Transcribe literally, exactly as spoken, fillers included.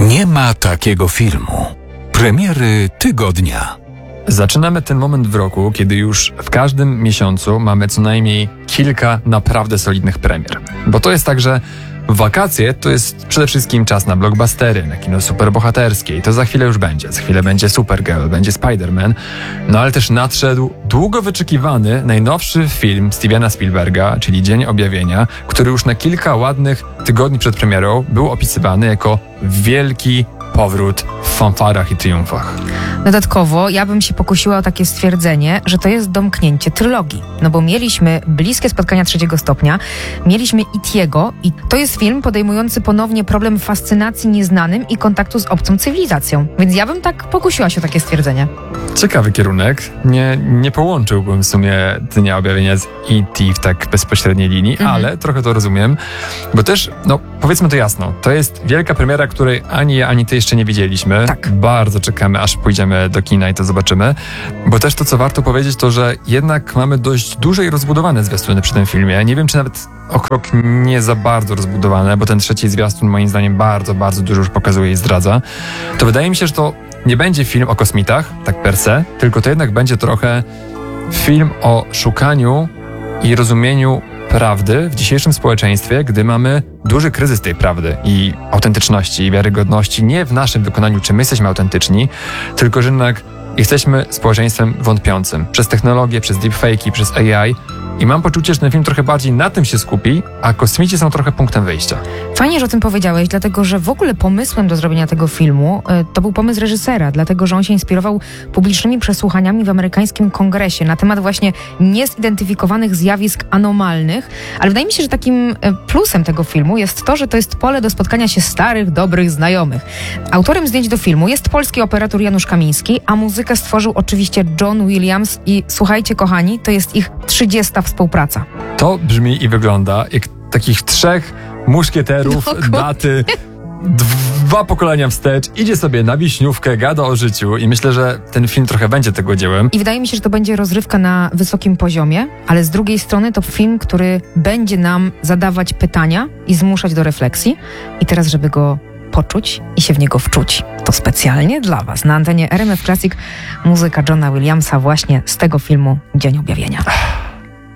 Nie ma takiego filmu. Premiery tygodnia. Zaczynamy ten moment w roku, kiedy już w każdym miesiącu mamy co najmniej kilka naprawdę solidnych premier. Bo to jest tak, że wakacje to jest przede wszystkim czas na blockbustery, na kino superbohaterskie i to za chwilę już będzie. Za chwilę będzie Supergirl, będzie Spider-Man, no ale też nadszedł długo wyczekiwany najnowszy film Stevena Spielberga, czyli Dzień Objawienia, który już na kilka ładnych tygodni przed premierą był opisywany jako wielki powrót w fanfarach i triumfach. Dodatkowo ja bym się pokusiła o takie stwierdzenie, że to jest domknięcie trylogii. No bo mieliśmy Bliskie spotkania trzeciego stopnia, mieliśmy Itiego i to jest film podejmujący ponownie problem fascynacji nieznanym i kontaktu z obcą cywilizacją. Więc ja bym tak pokusiła się o takie stwierdzenie. Ciekawy kierunek. Nie, nie połączyłbym w sumie Dnia Objawienia z E T w tak bezpośredniej linii, mhm. ale trochę to rozumiem, bo też, no powiedzmy to jasno, to jest wielka premiera, której ani ja, ani ty jeszcze nie widzieliśmy. Tak. Bardzo czekamy, aż pójdziemy do kina i to zobaczymy, bo też to, co warto powiedzieć, to, że jednak mamy dość duże i rozbudowane zwiastuny przy tym filmie. Nie wiem, czy nawet o krok nie za bardzo rozbudowane, bo ten trzeci zwiastun moim zdaniem bardzo, bardzo dużo już pokazuje i zdradza. To wydaje mi się, że to nie będzie film o kosmitach, tak per se, tylko to jednak będzie trochę film o szukaniu i rozumieniu prawdy w dzisiejszym społeczeństwie, gdy mamy duży kryzys tej prawdy i autentyczności i wiarygodności, nie w naszym wykonaniu, czy my jesteśmy autentyczni, tylko że jednak jesteśmy społeczeństwem wątpiącym. Przez technologię, przez deepfake'i, przez A I. I mam poczucie, że ten film trochę bardziej na tym się skupi, a kosmici są trochę punktem wyjścia. Fajnie, że o tym powiedziałeś, dlatego że w ogóle pomysłem do zrobienia tego filmu y, to był pomysł reżysera, dlatego że on się inspirował publicznymi przesłuchaniami w amerykańskim kongresie na temat właśnie niezidentyfikowanych zjawisk anomalnych, ale wydaje mi się, że takim y, plusem tego filmu jest to, że to jest pole do spotkania się starych, dobrych znajomych. Autorem zdjęć do filmu jest polski operator Janusz Kamiński, a muzykę stworzył oczywiście John Williams i słuchajcie kochani, to jest ich trzydziesta współpraca. To brzmi i wygląda jak takich trzech muszkieterów No, daty dwa pokolenia wstecz, idzie sobie na wiśniówkę, gada o życiu i myślę, że ten film trochę będzie tego dziełem. I wydaje mi się, że to będzie rozrywka na wysokim poziomie, ale z drugiej strony to film, który będzie nam zadawać pytania i zmuszać do refleksji. I teraz, żeby go poczuć i się w niego wczuć, to specjalnie dla was na antenie R M F Classic muzyka Johna Williamsa właśnie z tego filmu Dzień Objawienia.